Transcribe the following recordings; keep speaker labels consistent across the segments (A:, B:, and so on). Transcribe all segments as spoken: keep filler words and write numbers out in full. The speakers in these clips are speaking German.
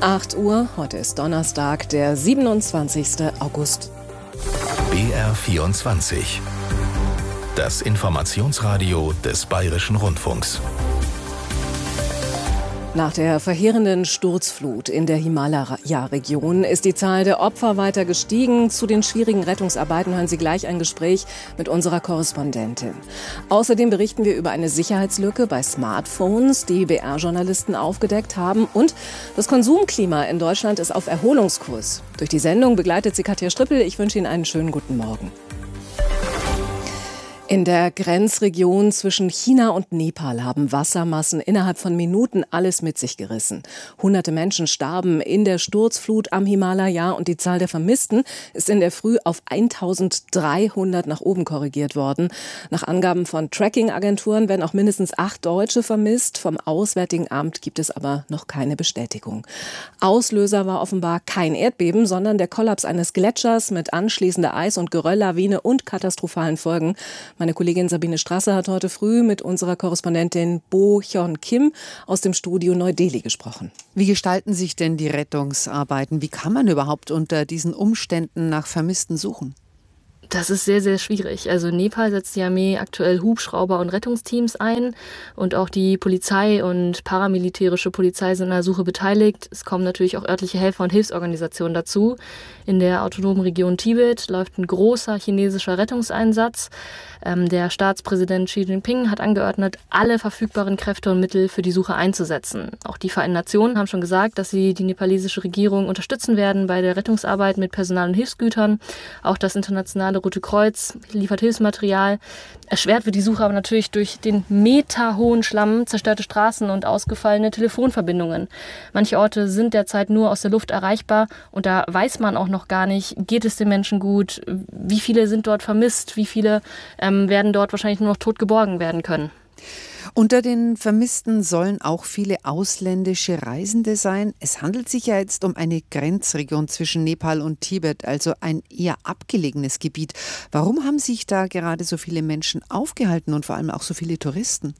A: acht Uhr, heute ist Donnerstag, der siebenundzwanzigsten August.
B: B R vierundzwanzig. Das Informationsradio des Bayerischen Rundfunks.
A: Nach der verheerenden Sturzflut in der Himalaya-Region ist die Zahl der Opfer weiter gestiegen. Zu den schwierigen Rettungsarbeiten hören Sie gleich ein Gespräch mit unserer Korrespondentin. Außerdem berichten wir über eine Sicherheitslücke bei Smartphones, die B R-Journalisten aufgedeckt haben. Und das Konsumklima in Deutschland ist auf Erholungskurs. Durch die Sendung begleitet sie Katja Strippel. Ich wünsche Ihnen einen schönen guten Morgen. In der Grenzregion zwischen China und Nepal haben Wassermassen innerhalb von Minuten alles mit sich gerissen. Hunderte Menschen starben in der Sturzflut am Himalaya und die Zahl der Vermissten ist in der Früh auf eintausenddreihundert nach oben korrigiert worden. Nach Angaben von Tracking-Agenturen werden auch mindestens acht Deutsche vermisst. Vom Auswärtigen Amt gibt es aber noch keine Bestätigung. Auslöser war offenbar kein Erdbeben, sondern der Kollaps eines Gletschers mit anschließender Eis- und Gerölllawine und katastrophalen Folgen. Meine Kollegin Sabine Strasser hat heute früh mit unserer Korrespondentin Bo Hyun Kim aus dem Studio Neu-Delhi gesprochen.
C: Wie gestalten sich denn die Rettungsarbeiten? Wie kann man überhaupt unter diesen Umständen nach Vermissten suchen?
D: Das ist sehr, sehr schwierig. Also in Nepal setzt die Armee aktuell Hubschrauber und Rettungsteams ein und auch die Polizei und paramilitärische Polizei sind an der Suche beteiligt. Es kommen natürlich auch örtliche Helfer und Hilfsorganisationen dazu. In der autonomen Region Tibet läuft ein großer chinesischer Rettungseinsatz. Ähm, der Staatspräsident Xi Jinping hat angeordnet, alle verfügbaren Kräfte und Mittel für die Suche einzusetzen. Auch die Vereinten Nationen haben schon gesagt, dass sie die nepalesische Regierung unterstützen werden bei der Rettungsarbeit mit Personal und Hilfsgütern. Auch das internationale Rote Kreuz liefert Hilfsmaterial. Erschwert wird die Suche aber natürlich durch den meterhohen Schlamm, zerstörte Straßen und ausgefallene Telefonverbindungen. Manche Orte sind derzeit nur aus der Luft erreichbar und da weiß man auch noch gar nicht, geht es den Menschen gut, wie viele sind dort vermisst, wie viele ähm, werden dort wahrscheinlich nur noch tot geborgen werden können.
C: Unter den Vermissten sollen auch viele ausländische Reisende sein. Es handelt sich ja jetzt um eine Grenzregion zwischen Nepal und Tibet, also ein eher abgelegenes Gebiet. Warum haben sich da gerade so viele Menschen aufgehalten und vor allem auch so viele Touristen?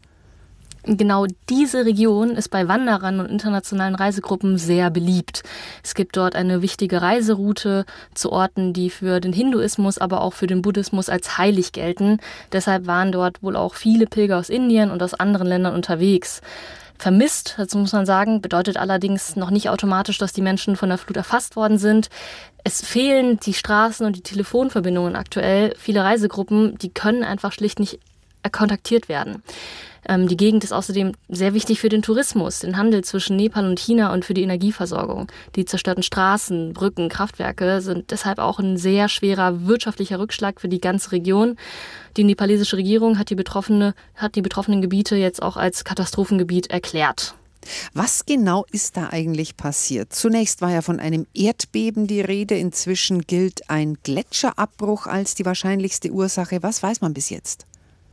D: Genau diese Region ist bei Wanderern und internationalen Reisegruppen sehr beliebt. Es gibt dort eine wichtige Reiseroute zu Orten, die für den Hinduismus, aber auch für den Buddhismus als heilig gelten. Deshalb waren dort wohl auch viele Pilger aus Indien und aus anderen Ländern unterwegs. Vermisst, dazu muss man sagen, bedeutet allerdings noch nicht automatisch, dass die Menschen von der Flut erfasst worden sind. Es fehlen die Straßen und die Telefonverbindungen aktuell. Viele Reisegruppen, die können einfach schlicht nicht kontaktiert werden. Ähm, die Gegend ist außerdem sehr wichtig für den Tourismus, den Handel zwischen Nepal und China und für die Energieversorgung. Die zerstörten Straßen, Brücken, Kraftwerke sind deshalb auch ein sehr schwerer wirtschaftlicher Rückschlag für die ganze Region. Die nepalesische Regierung hat die, Betroffene, hat die betroffenen Gebiete jetzt auch als Katastrophengebiet erklärt.
C: Was genau ist da eigentlich passiert? Zunächst war ja von einem Erdbeben die Rede. Inzwischen gilt ein Gletscherabbruch als die wahrscheinlichste Ursache. Was weiß man bis jetzt?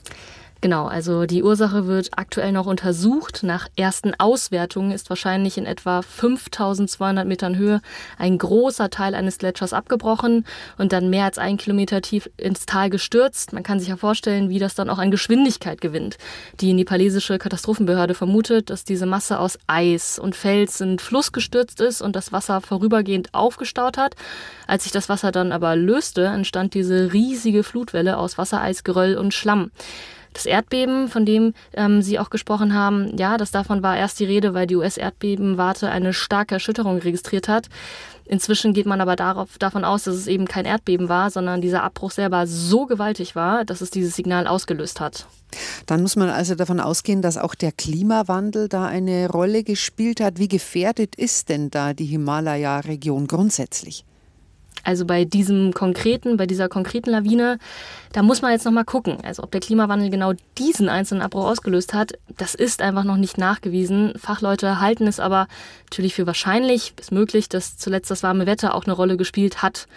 D: Genau, also die Ursache wird aktuell noch untersucht. Nach ersten Auswertungen ist wahrscheinlich in etwa fünftausendzweihundert Metern Höhe ein großer Teil eines Gletschers abgebrochen und dann mehr als ein Kilometer tief ins Tal gestürzt. Man kann sich ja vorstellen, wie das dann auch an Geschwindigkeit gewinnt. Die nepalesische Katastrophenbehörde vermutet, dass diese Masse aus Eis und Fels in den Fluss gestürzt ist und das Wasser vorübergehend aufgestaut hat. Als sich das Wasser dann aber löste, entstand diese riesige Flutwelle aus Wassereis, Geröll und Schlamm. Das Erdbeben, von dem ähm, Sie auch gesprochen haben, ja, das davon war erst die Rede, weil die U S-Erdbebenwarte eine starke Erschütterung registriert hat. Inzwischen geht man aber darauf, davon aus, dass es eben kein Erdbeben war, sondern dieser Abbruch selber so gewaltig war, dass es dieses Signal ausgelöst hat.
C: Dann muss man also davon ausgehen, dass auch der Klimawandel da eine Rolle gespielt hat. Wie gefährdet ist denn da die Himalaya-Region grundsätzlich?
D: Also bei diesem konkreten, bei dieser konkreten Lawine, da muss man jetzt noch mal gucken. Also ob der Klimawandel genau diesen einzelnen Abbruch ausgelöst hat, das ist einfach noch nicht nachgewiesen. Fachleute halten es aber natürlich für wahrscheinlich, bis möglich, dass zuletzt das warme Wetter auch eine Rolle gespielt hat.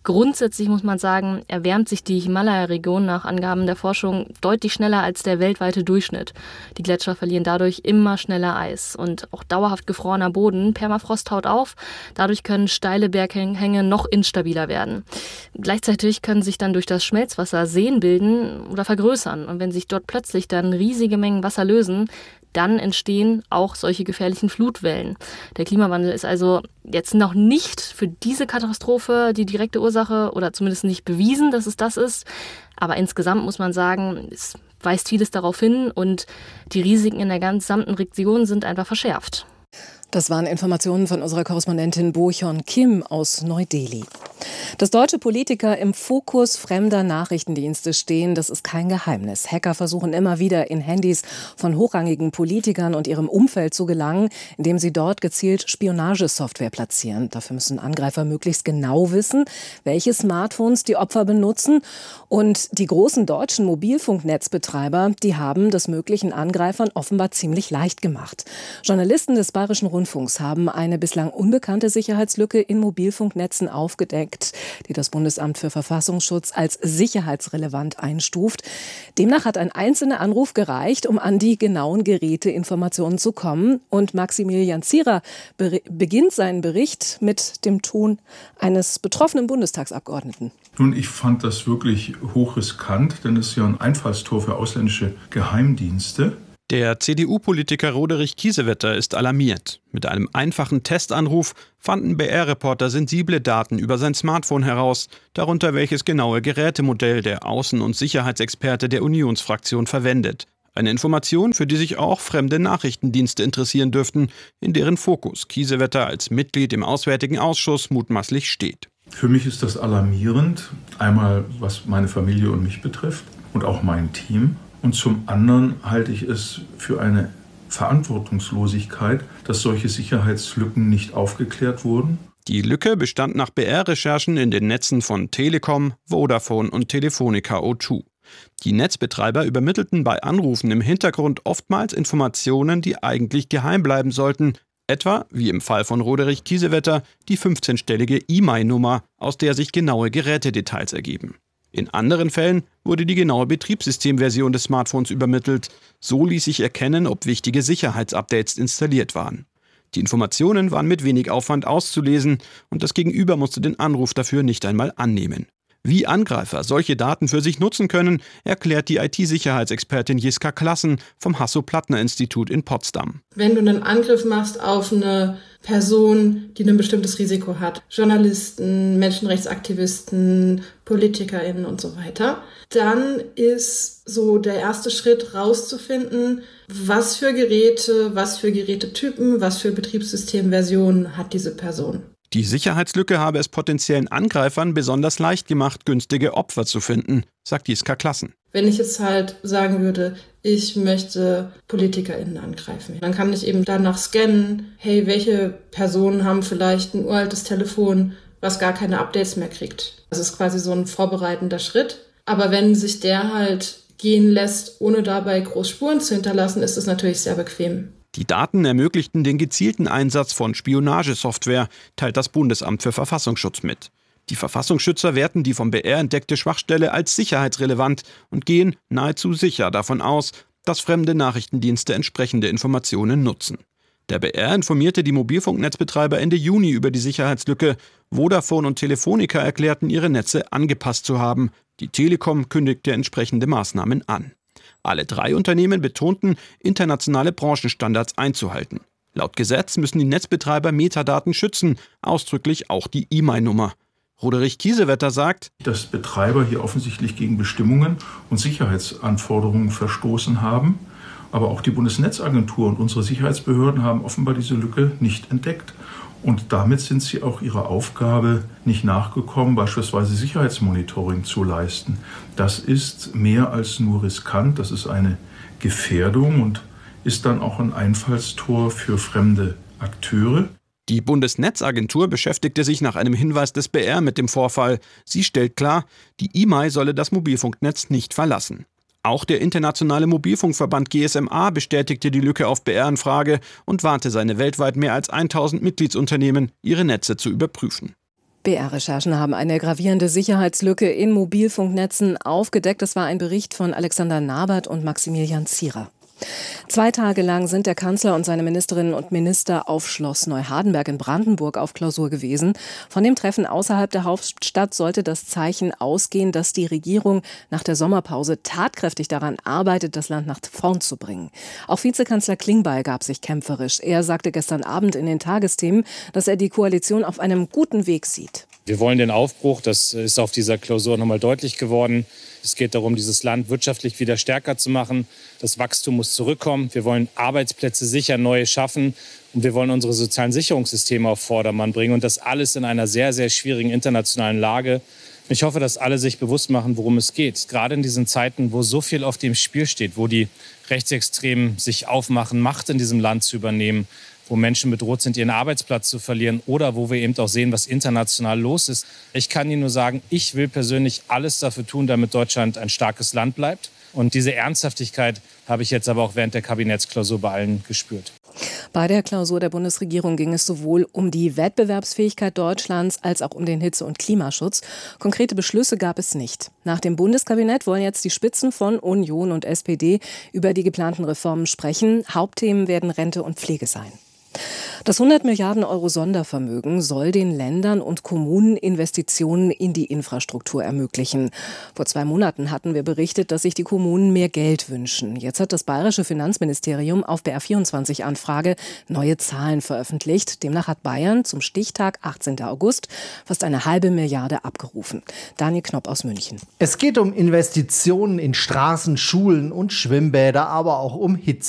D: Grundsätzlich muss man sagen, erwärmt sich die Himalaya-Region nach Angaben der Forschung deutlich schneller als der weltweite Durchschnitt. Die Gletscher verlieren dadurch immer schneller Eis. Und auch dauerhaft gefrorener Boden, Permafrost taut auf. Dadurch können steile Berghänge noch instabiler werden. Gleichzeitig können sich dann durch das Schmelzwasser Seen bilden oder vergrößern. Und wenn sich dort plötzlich dann riesige Mengen Wasser lösen, dann entstehen auch solche gefährlichen Flutwellen. Der Klimawandel ist also jetzt noch nicht für diese Katastrophe die direkte Ursache oder zumindest nicht bewiesen, dass es das ist. Aber insgesamt muss man sagen, es weist vieles darauf hin und die Risiken in der gesamten Region sind einfach verschärft.
A: Das waren Informationen von unserer Korrespondentin Bo-Hyun Kim aus Neu-Delhi. Dass deutsche Politiker im Fokus fremder Nachrichtendienste stehen, das ist kein Geheimnis. Hacker versuchen immer wieder, in Handys von hochrangigen Politikern und ihrem Umfeld zu gelangen, indem sie dort gezielt Spionagesoftware platzieren. Dafür müssen Angreifer möglichst genau wissen, welche Smartphones die Opfer benutzen. Und die großen deutschen Mobilfunknetzbetreiber, die haben das möglichen Angreifern offenbar ziemlich leicht gemacht. Journalisten des Bayerischen Rundfunks haben eine bislang unbekannte Sicherheitslücke in Mobilfunknetzen aufgedeckt, die das Bundesamt für Verfassungsschutz als sicherheitsrelevant einstuft. Demnach hat ein einzelner Anruf gereicht, um an die genauen Geräteinformationen zu kommen. Und Maximilian Zierer be- beginnt seinen Bericht mit dem Ton eines betroffenen Bundestagsabgeordneten.
E: Nun, ich fand das wirklich hochriskant, denn es ist ja ein Einfallstor für ausländische Geheimdienste.
F: Der C D U-Politiker Roderich Kiesewetter ist alarmiert. Mit einem einfachen Testanruf fanden B R-Reporter sensible Daten über sein Smartphone heraus, darunter welches genaue Gerätemodell der Außen- und Sicherheitsexperte der Unionsfraktion verwendet. Eine Information, für die sich auch fremde Nachrichtendienste interessieren dürften, in deren Fokus Kiesewetter als Mitglied im Auswärtigen Ausschuss mutmaßlich steht.
E: Für mich ist das alarmierend, einmal was meine Familie und mich betrifft und auch mein Team. Und zum anderen halte ich es für eine Verantwortungslosigkeit, dass solche Sicherheitslücken nicht aufgeklärt wurden.
F: Die Lücke bestand nach B R-Recherchen in den Netzen von Telekom, Vodafone und Telefonica O zwei. Die Netzbetreiber übermittelten bei Anrufen im Hintergrund oftmals Informationen, die eigentlich geheim bleiben sollten. Etwa, wie im Fall von Roderich Kiesewetter, die fünfzehnstellige I M E I-Nummer, aus der sich genaue Gerätedetails ergeben. In anderen Fällen wurde die genaue Betriebssystemversion des Smartphones übermittelt. So ließ sich erkennen, ob wichtige Sicherheitsupdates installiert waren. Die Informationen waren mit wenig Aufwand auszulesen und das Gegenüber musste den Anruf dafür nicht einmal annehmen. Wie Angreifer solche Daten für sich nutzen können, erklärt die I T-Sicherheitsexpertin Jiska Klassen vom Hasso-Plattner-Institut in Potsdam.
G: Wenn du einen Angriff machst auf eine Person, die ein bestimmtes Risiko hat, Journalisten, Menschenrechtsaktivisten, PolitikerInnen und so weiter, dann ist so der erste Schritt rauszufinden, was für Geräte, was für Gerätetypen, was für Betriebssystemversionen hat diese Person.
F: Die Sicherheitslücke habe es potenziellen Angreifern besonders leicht gemacht, günstige Opfer zu finden, sagt Jiska Klassen.
G: Wenn ich jetzt halt sagen würde, ich möchte PolitikerInnen angreifen, dann kann ich eben danach scannen, hey, welche Personen haben vielleicht ein uraltes Telefon, was gar keine Updates mehr kriegt. Das ist quasi so ein vorbereitender Schritt. Aber wenn sich der halt gehen lässt, ohne dabei groß Spuren zu hinterlassen, ist es natürlich sehr bequem.
F: Die Daten ermöglichten den gezielten Einsatz von Spionagesoftware, teilt das Bundesamt für Verfassungsschutz mit. Die Verfassungsschützer werten die vom B R entdeckte Schwachstelle als sicherheitsrelevant und gehen nahezu sicher davon aus, dass fremde Nachrichtendienste entsprechende Informationen nutzen. Der B R informierte die Mobilfunknetzbetreiber Ende Juni über die Sicherheitslücke. Vodafone und Telefonica erklärten, ihre Netze angepasst zu haben. Die Telekom kündigte entsprechende Maßnahmen an. Alle drei Unternehmen betonten, internationale Branchenstandards einzuhalten. Laut Gesetz müssen die Netzbetreiber Metadaten schützen, ausdrücklich auch die I M E I-Nummer. Roderich Kiesewetter sagt,
E: dass Betreiber hier offensichtlich gegen Bestimmungen und Sicherheitsanforderungen verstoßen haben. Aber auch die Bundesnetzagentur und unsere Sicherheitsbehörden haben offenbar diese Lücke nicht entdeckt. Und damit sind sie auch ihrer Aufgabe nicht nachgekommen, beispielsweise Sicherheitsmonitoring zu leisten. Das ist mehr als nur riskant, das ist eine Gefährdung und ist dann auch ein Einfallstor für fremde Akteure.
F: Die Bundesnetzagentur beschäftigte sich nach einem Hinweis des B R mit dem Vorfall. Sie stellt klar, die I M E I solle das Mobilfunknetz nicht verlassen. Auch der internationale Mobilfunkverband G S M A bestätigte die Lücke auf B R-Anfrage und warnte seine weltweit mehr als tausend Mitgliedsunternehmen, ihre Netze zu überprüfen.
A: B R-Recherchen haben eine gravierende Sicherheitslücke in Mobilfunknetzen aufgedeckt. Das war ein Bericht von Alexander Nabert und Maximilian Zierer. Zwei Tage lang sind der Kanzler und seine Ministerinnen und Minister auf Schloss Neuhardenberg in Brandenburg auf Klausur gewesen. Von dem Treffen außerhalb der Hauptstadt sollte das Zeichen ausgehen, dass die Regierung nach der Sommerpause tatkräftig daran arbeitet, das Land nach vorn zu bringen. Auch Vizekanzler Klingbeil gab sich kämpferisch. Er sagte gestern Abend in den Tagesthemen, dass er die Koalition auf einem guten Weg sieht.
H: Wir wollen den Aufbruch, das ist auf dieser Klausur nochmal deutlich geworden. Es geht darum, dieses Land wirtschaftlich wieder stärker zu machen. Das Wachstum muss zurückkommen. Wir wollen Arbeitsplätze sicher neue schaffen. Und wir wollen unsere sozialen Sicherungssysteme auf Vordermann bringen. Und das alles in einer sehr, sehr schwierigen internationalen Lage. Ich hoffe, dass alle sich bewusst machen, worum es geht. Gerade in diesen Zeiten, wo so viel auf dem Spiel steht, wo die Rechtsextremen sich aufmachen, Macht in diesem Land zu übernehmen, wo Menschen bedroht sind, ihren Arbeitsplatz zu verlieren oder wo wir eben auch sehen, was international los ist. Ich kann Ihnen nur sagen, ich will persönlich alles dafür tun, damit Deutschland ein starkes Land bleibt. Und diese Ernsthaftigkeit habe ich jetzt aber auch während der Kabinettsklausur bei allen gespürt.
A: Bei der Klausur der Bundesregierung ging es sowohl um die Wettbewerbsfähigkeit Deutschlands als auch um den Hitze- und Klimaschutz. Konkrete Beschlüsse gab es nicht. Nach dem Bundeskabinett wollen jetzt die Spitzen von Union und S P D über die geplanten Reformen sprechen. Hauptthemen werden Rente und Pflege sein. Das hundert Milliarden Euro Sondervermögen soll den Ländern und Kommunen Investitionen in die Infrastruktur ermöglichen. Vor zwei Monaten hatten wir berichtet, dass sich die Kommunen mehr Geld wünschen. Jetzt hat das bayerische Finanzministerium auf B R vierundzwanzig Anfrage neue Zahlen veröffentlicht. Demnach hat Bayern zum Stichtag achtzehnten August fast eine halbe Milliarde abgerufen. Daniel Knopp aus München.
I: Es geht um Investitionen in Straßen, Schulen und Schwimmbäder, aber auch um Hitze.